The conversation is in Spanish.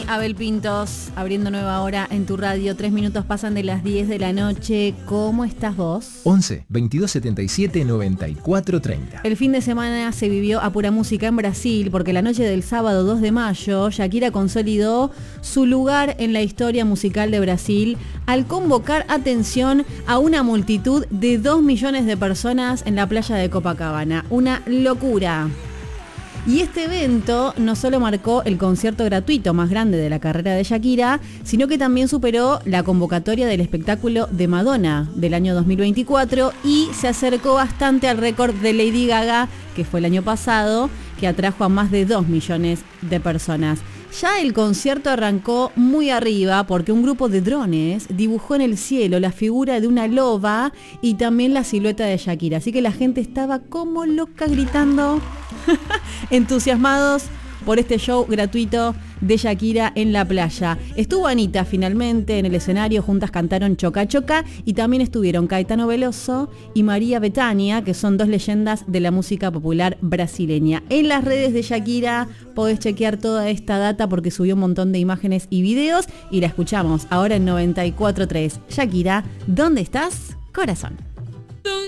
Abel Pintos, abriendo nueva hora en tu radio. 3 minutos pasan de las 10 de la noche. ¿Cómo estás vos? 11 22 77 94 30. El fin de semana se vivió a pura música en Brasil porque la noche del sábado 2 de mayo, Shakira consolidó su lugar en la historia musical de Brasil al convocar, atención, a una multitud de 2 millones de personas en la playa de Copacabana. Una locura. Y este evento no solo marcó el concierto gratuito más grande de la carrera de Shakira, sino que también superó la convocatoria del espectáculo de Madonna del año 2024 y se acercó bastante al récord de Lady Gaga, que fue el año pasado, que atrajo a más de 2 millones de personas. Ya el concierto arrancó muy arriba porque un grupo de drones dibujó en el cielo la figura de una loba y también la silueta de Shakira. Así que la gente estaba como loca gritando, entusiasmados por este show gratuito de Shakira en la playa. Estuvo Anita finalmente en el escenario, juntas cantaron Choca Choca y también estuvieron Caetano Veloso y María Bethânia, que son 2 leyendas de la música popular brasileña. En las redes de Shakira podés chequear toda esta data porque subió un montón de imágenes y videos y la escuchamos ahora en 94.3. Shakira, ¿dónde estás, corazón?